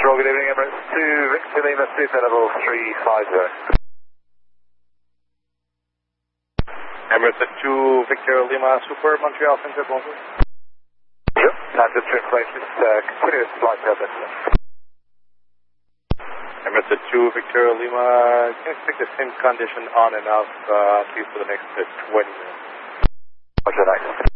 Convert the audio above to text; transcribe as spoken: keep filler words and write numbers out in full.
Control, good evening, Emirates two, Victor Lima, super level three five zero. Emirates two, Victor Lima, super, Montreal Center, bonjour. Yep, time to translate this, uh, continuous flight purpose. Emirates two, Victor Lima, can you expect the same condition on and off, uh, at least for the next uh, twenty minutes? Roger, nice.